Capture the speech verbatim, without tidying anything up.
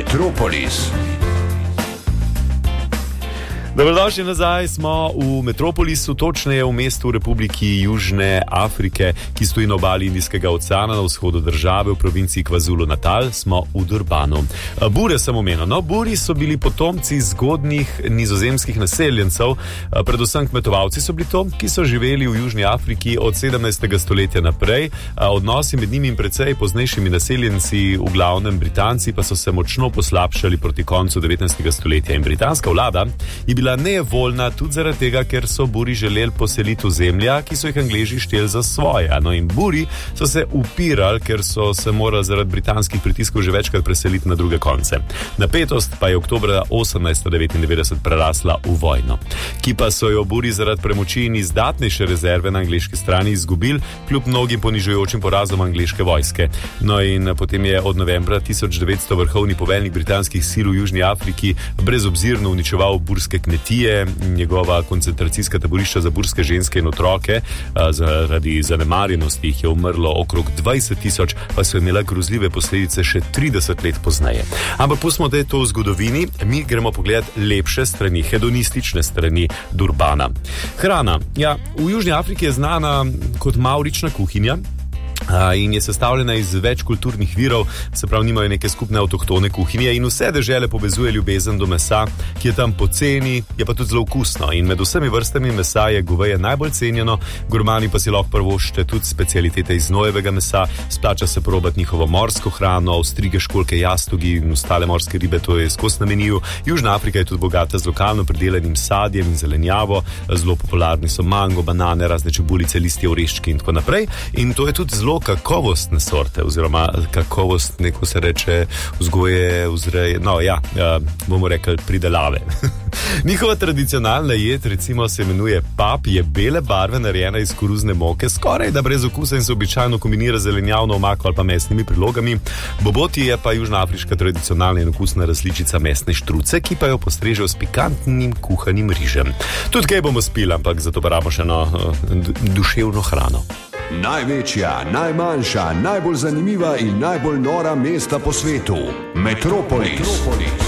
Metropolis. Dobrodošli nazaj, smo v Metropolisu, točneje v mestu v Republiki Južne Afrike, ki stoji na obali Indijskega oceana na vzhodu države v provinciji KwaZulu-Natal, smo v Durbanu. Bure sem omenil. No, buri so bili potomci zgodnjih nizozemskih naseljencev, predvsem kmetovalci so bili to, ki so živeli v Južni Afriki od sedemnajstega stoletja naprej. Odnosi med njimi in precej poznejšimi naseljenci, v glavnem Britanci, pa so se močno poslabšali proti koncu devetnajstega stoletja in britanska vlada je bila nevoljna tudi zaradi tega, ker so buri želeli poseliti v zemlja, ki so jih Angleži šteli za svoje. No in buri so se upirali, ker so se morali zaradi britanskih pritiskov že večkrat preseliti na druge konce. Napetost pa je oktobra osemnajststo devetindevetdeset prerasla v vojno, ki pa so jo buri zaradi premoči in izdatnejše rezerve na angleški strani izgubili, kljub mnogim ponižujočim porazom angleške vojske. No in potem je od novembra tisoč devetsto vrhovni poveljnik britanskih sil v Južni Afriki brezobzirno uničeval burske kmetije, njegova koncentracijska taborišča za burske ženske in otroke. Zaradi zanemarjenosti jih je umrlo okrog dvajset tisoč, pa so imela grozljive posledice še trideset let pozneje. Ampak pustimo, da je to v zgodovini, mi gremo pogledati lepše strani, hedonistične strani Durbana. Hrana. Ja, v Južni Afriki je znana kot maurična kuhinja in je sestavljena iz več kulturnih virov, se pravi nimajo neke skupne avtohtone kuhinje in vse dežele povezuje ljubezen do mesa, ki je tam poceni, je pa tudi zelo okusno in med vsemi vrstami mesa je goveje najbolj cenjeno, gurmani pa si lahko prvoščite tudi specialitete iz znojevega mesa, splača se probati njihovo morsko hrano, ostrige, školjke, jastogi in ostale morske ribe, to je skozi na meniju. Južna Afrika je tudi bogata z lokalno pridelanim sadjem in zelenjavo, zelo popularni so mango, banane, razne čebulice, listje, oreščki in tako naprej in to je tudi zelo kakovostne sorte, oziroma kakovost, neko se reče, vzgoje, vzreje, no ja, bomo rekli pridelave. Njihova tradicionalna jed, recimo, se imenuje pap, je bele barve, narejena iz koruzne moke, skoraj da brez okusa in se običajno kombinira z zelenjavno omako ali pa mesnimi prilogami. Boboti je pa južnoafriška tradicionalna in okusna različica mesne štruce, ki pa jo postrežejo s pikantnim kuhanim rižem. Tudi kaj bomo spili, ampak zato pa rabimo še eno duševno hrano. Največja, najmanjša, najbolj zanimiva in najbolj nora mesta po svetu. Metropolis. Metropolis.